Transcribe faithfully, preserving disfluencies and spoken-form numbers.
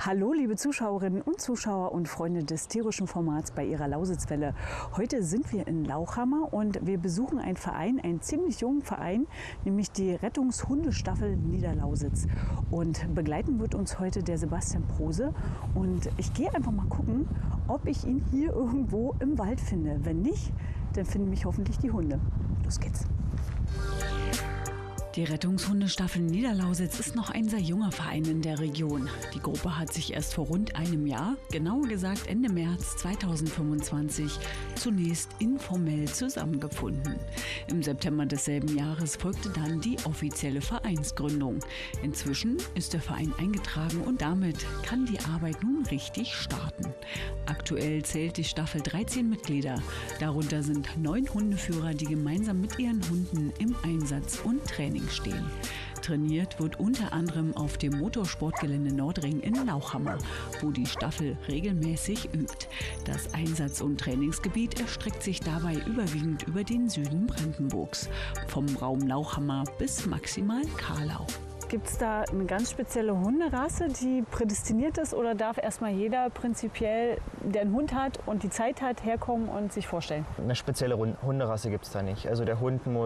Hallo liebe Zuschauerinnen und Zuschauer und Freunde des tierischen Formats bei Ihrer Lausitzwelle. Heute sind wir in Lauchhammer und wir besuchen einen Verein, einen ziemlich jungen Verein, nämlich die Rettungshundestaffel Niederlausitz. Und begleiten wird uns heute der Sebastian Prose. Und ich gehe einfach mal gucken, ob ich ihn hier irgendwo im Wald finde. Wenn nicht, dann finden mich hoffentlich die Hunde. Los geht's! Die Rettungshundestaffel Niederlausitz ist noch ein sehr junger Verein in der Region. Die Gruppe hat sich erst vor rund einem Jahr, genauer gesagt Ende März zweitausendfünfundzwanzig, zunächst informell zusammengefunden. Im September desselben Jahres folgte dann die offizielle Vereinsgründung. Inzwischen ist der Verein eingetragen und damit kann die Arbeit nun richtig starten. Aktuell zählt die Staffel dreizehn Mitglieder. Darunter sind neun Hundeführer, die gemeinsam mit ihren Hunden im Einsatz und Training stehen. Trainiert wird unter anderem auf dem Motorsportgelände Nordring in Lauchhammer, wo die Staffel regelmäßig übt. Das Einsatz- und Trainingsgebiet erstreckt sich dabei überwiegend über den Süden Brandenburgs, vom Raum Lauchhammer bis maximal Karlau. Gibt es da eine ganz spezielle Hunderasse, die prädestiniert ist, oder darf erstmal jeder prinzipiell, der einen Hund hat und die Zeit hat, herkommen und sich vorstellen? Eine spezielle Hunderasse gibt es da nicht. Also der Hund muss